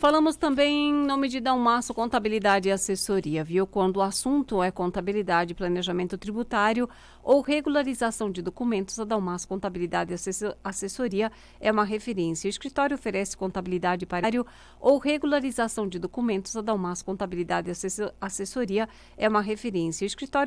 Falamos também em nome de Dalmaço Contabilidade e Assessoria, viu? Quando o assunto é contabilidade, planejamento tributário ou regularização de documentos, a Dalmaço Contabilidade e Assessoria é uma referência. O escritório oferece contabilidade para ou regularização de documentos, a Dalmaço Contabilidade e Assessoria é uma referência. O escritório